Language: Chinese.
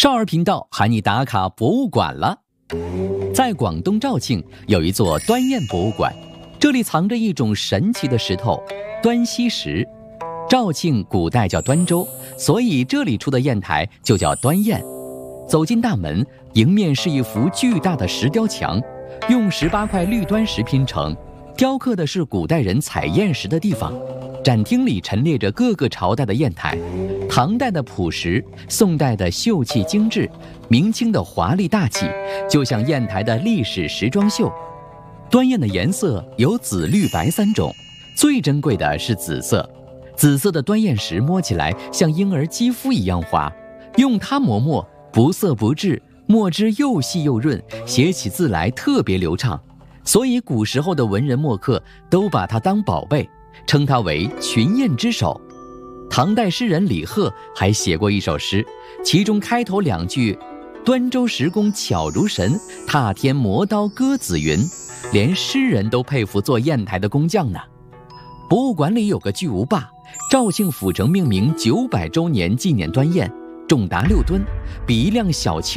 少儿频道喊你打卡博物馆了。在广东肇庆有一座端砚博物馆，这里藏着一种神奇的石头——端溪石。肇庆古代叫端州，所以这里出的砚台就叫端砚。走进大门，迎面是一幅巨大的石雕墙，用18块绿端石拼成，雕刻的是古代人采砚石的地方。展厅里陈列着各个朝代的砚台，唐代的朴实，宋代的秀气精致，明清的华丽大气，就像砚台的历史时装秀。端砚的颜色有紫、绿、白3种，最珍贵的是紫色。紫色的端砚石摸起来像婴儿肌肤一样滑，用它磨墨，不涩不滞，墨汁又细又润，写起字来特别流畅。所以古时候的文人墨客都把它当宝贝，称它为群砚之首。唐代诗人李贺还写过一首诗，其中开头2句“端州石工巧如神，踏天磨刀割紫云”，连诗人都佩服做砚台的工匠呢。博物馆里有个巨无霸，肇庆府城命名900周年纪念端砚，重达6吨，比一辆小汽